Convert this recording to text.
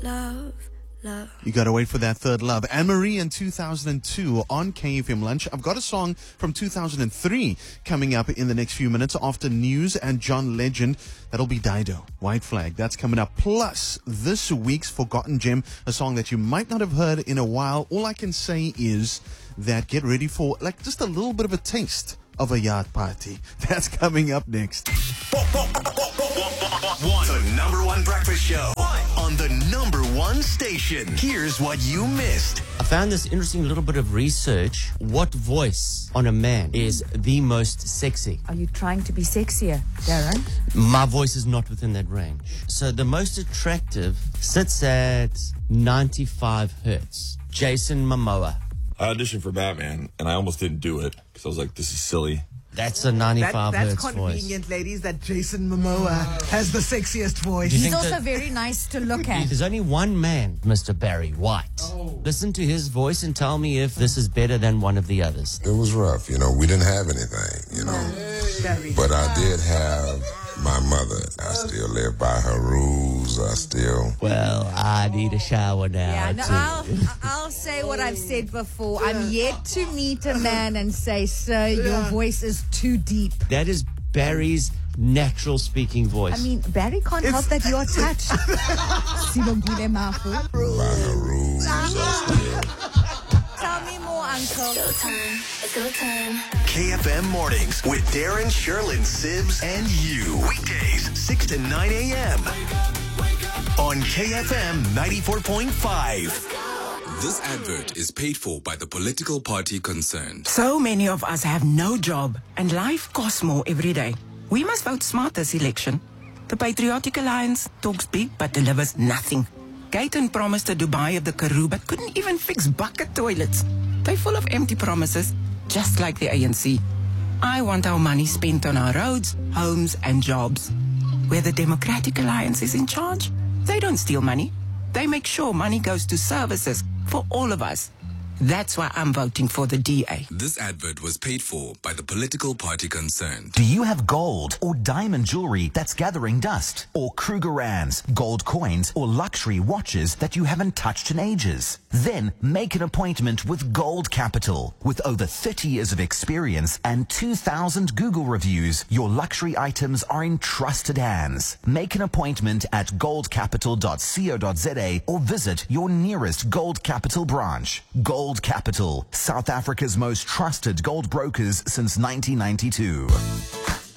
love, love. You gotta wait for that third love. Anne-Marie in 2002 on KFM Lunch. I've got a song from 2003 coming up in the next few minutes after news and John Legend. That'll be Dido, White Flag. That's coming up. Plus, this week's Forgotten Gem, a song that you might not have heard in a while. All I can say is that get ready for like just a little bit of a taste of a yard party. That's coming up next. The number one breakfast show on the number one station. Here's what you missed. I found this interesting little bit of research. What voice on a man is the most sexy? Are you trying to be sexier, Darren? My voice is not within that range. So the most attractive sits at 95 hertz. Jason Momoa. I auditioned for Batman, and I almost didn't do it because I was like, this is silly. That's a 95 That's hertz convenient, voice. ladies, that Jason Momoa has the sexiest voice. Do you He's think also that- very nice to look at. There's only one man, Mr. Barry White. Listen to his voice and tell me if this is better than one of the others. It was rough, we didn't have anything, But I did have my mother. I still live by her rules. Well, I need a shower now. Yeah, no, too. I'll say what I've said before. I'm yet to meet a man and say, sir, your voice is too deep. That is Barry's natural speaking voice. I mean, Barry can't help that you're touched. Sibongile Mafu. By her rules, Tell me more, Uncle. Showtime. It's go time. KFM Mornings with Darren, Sherlyn, Sibs, and you. Weekdays, 6 to 9 a.m. on KFM 94.5. This advert is paid for by the political party concerned. So many of us have no job and life costs more every day. We must vote smart this election. The Patriotic Alliance talks big but delivers nothing. Gayton promised a Dubai of the Karoo but couldn't even fix bucket toilets. They're full of empty promises, just like the ANC. I want our money spent on our roads, homes and jobs. Where the Democratic Alliance is in charge, they don't steal money. They make sure money goes to services for all of us. That's why I'm voting for the DA. This advert was paid for by the political party concerned. Do you have gold or diamond jewelry that's gathering dust? Or Krugerrands, gold coins, or luxury watches that you haven't touched in ages? Then make an appointment with Gold Capital. With over 30 years of experience and 2,000 Google reviews, your luxury items are in trusted hands. Make an appointment at goldcapital.co.za or visit your nearest Gold Capital branch. Gold Capital, South Africa's most trusted gold brokers since 1992.